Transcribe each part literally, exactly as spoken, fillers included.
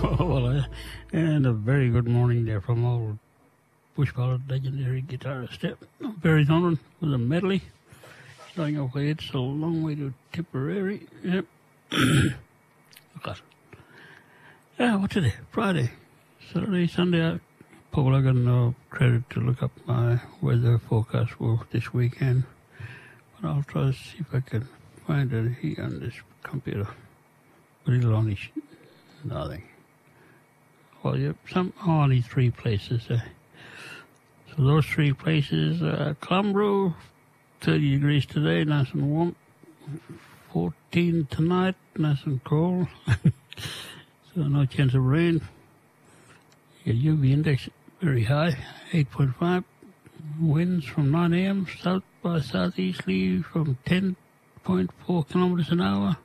Well, uh, and a very good morning there from old Bush Ballad legendary guitarist yep. Barry Thornton with a medley. Starting off with It's a Long Way to Tipperary. Yep. God. Yeah, what's today? Friday. Saturday, Sunday. I, Paul, I got no credit to look up my weather forecast for this weekend. But I'll try to see if I can find it here on this computer. But it'll only sh- nothing. Well, yep, some only three places. Uh, so those three places, uh, Clonbrew, thirty degrees today, nice and warm. fourteen tonight, nice and cold. So no chance of rain. Your U V index very high, eight point five. Winds from nine a.m. south by southeasterly from ten point four kilometers an hour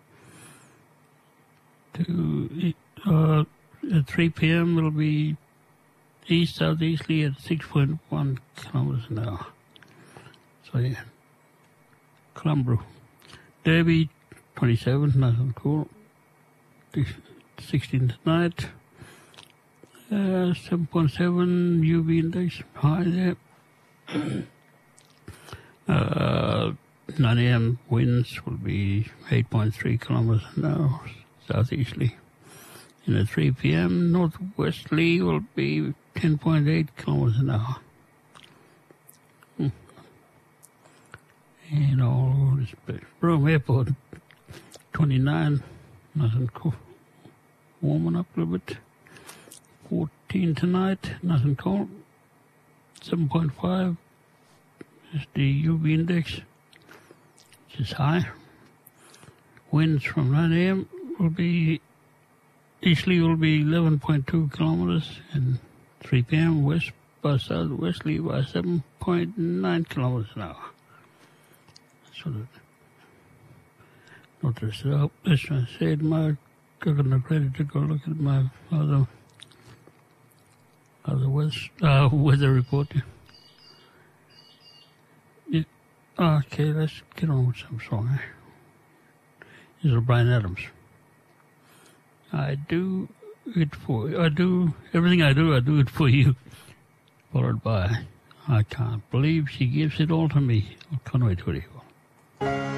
to uh, at three p.m. it'll be east southeasterly at six point one kilometers an hour. So yeah, Clonbrew. Derby, twenty-seven, nice and cool. sixteen tonight. Uh, seven point seven U V index, high there. uh, nine a.m. winds will be eight point three kilometers an hour, southeasterly. And at three p.m. northwesterly will be ten point eight kilometers an hour. Hmm. And all this place. Rome Airport, twenty-nine, nice and cool. Warming up a little bit. fourteen tonight, nice and cold. seven point five is the U V index, which is high. Winds from nine a.m. will be, easterly will be eleven point two kilometers, and three p.m. west by southwesterly by seven point nine kilometers an hour. So that, notice, I hope this one said my, got no credit to go look at my other, other weather, uh, weather report. Yeah. Okay, let's get on with some song. This is Bryan Adams. I do it for, I do, everything I do, I do it for you. Followed by, I can't believe she gives it all to me. Conway Twitty.